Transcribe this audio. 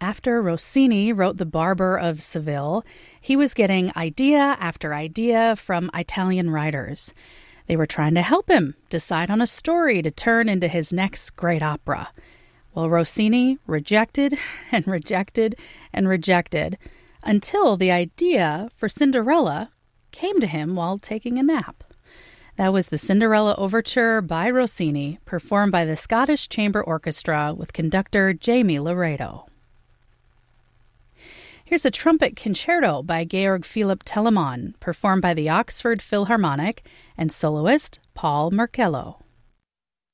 After Rossini wrote The Barber of Seville, he was getting idea after idea from Italian writers. They were trying to help him decide on a story to turn into his next great opera. Well, Rossini rejected and rejected and rejected until the idea for Cinderella came to him while taking a nap. That was the Cinderella Overture by Rossini, performed by the Scottish Chamber Orchestra with conductor Jamie Laredo. Here's a trumpet concerto by Georg Philipp Telemann, performed by the Oxford Philharmonic and soloist Paul Marcello.